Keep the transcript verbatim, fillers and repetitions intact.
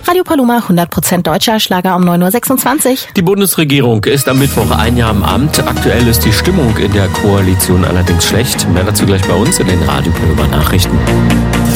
Radio Paloma, hundert Prozent deutscher Schlager um neun Uhr sechsundzwanzig. Die Bundesregierung ist am Mittwoch ein Jahr im Amt. Aktuell ist die Stimmung in der Koalition allerdings schlecht. Mehr dazu gleich bei uns in den Radio Paloma Nachrichten.